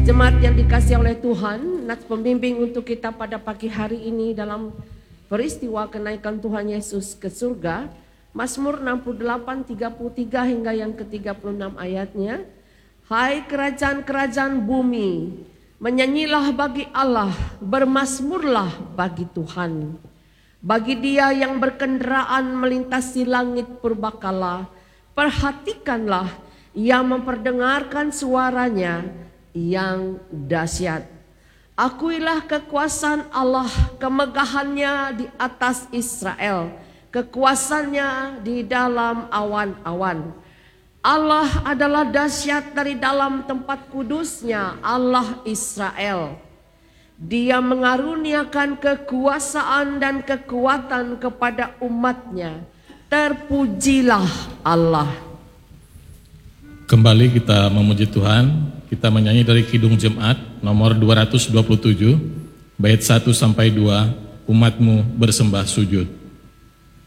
Jemaat yang dikasihi oleh Tuhan, nats pembimbing untuk kita pada pagi hari ini dalam peristiwa kenaikan Tuhan Yesus ke surga, Mazmur 68, 33 hingga yang ke-36 ayatnya. Hai kerajaan-kerajaan bumi, menyanyilah bagi Allah, bermazmurlah bagi Tuhan. Bagi Dia yang berkendaraan melintasi langit purbakala, perhatikanlah, Ia memperdengarkan suaranya yang dahsyat. Akuilah kekuasaan Allah, kemegahannya di atas Israel, kekuasaannya di dalam awan-awan. Allah adalah dahsyat dari dalam tempat kudusnya, Allah Israel. Dia mengaruniakan kekuasaan dan kekuatan kepada umatnya. Terpujilah Allah. Kembali kita memuji Tuhan. Kita menyanyi dari Kidung Jemaat nomor 227 bait 1 sampai 2, umatmu bersembah sujud.